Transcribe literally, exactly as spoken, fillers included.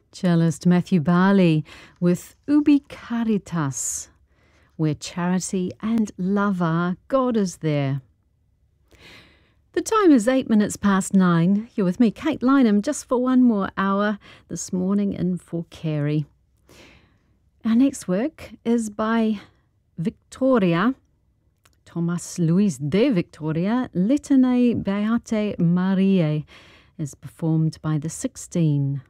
Cellist Matthew Barley with Ubi Caritas, where charity and love are, God is there. The time is eight minutes past nine. You're with me, Kate Lynham, just for one more hour this morning in for Carey. Our next work is by Victoria, Thomas Luis de Victoria, Litanie Beate Mariae, is performed by the sixteen.